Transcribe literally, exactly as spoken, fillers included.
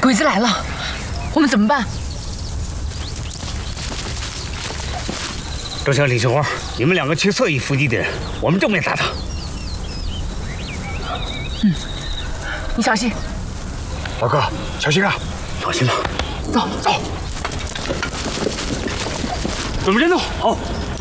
鬼子来了，我们怎么办？ 周强、李秋花，你们两个去侧翼伏击敌人，我们正面打他。 嗯，你小心。 老哥，小心啊！ 小心吧。 走走。 准备战斗，好。